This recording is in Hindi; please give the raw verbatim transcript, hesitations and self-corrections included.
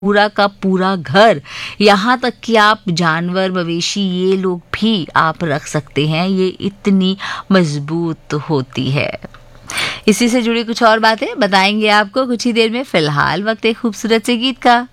पूरा का पूरा घर, यहाँ तक कि आप जानवर, मवेशी, ये लोग भी आप रख सकते हैं। ये इतनी मजबूत होती है। इसी से जुड़ी कुछ और बातें बताएंगे आपको कुछ ही देर में। फिलहाल वक्त एक खूबसूरत से गीत का।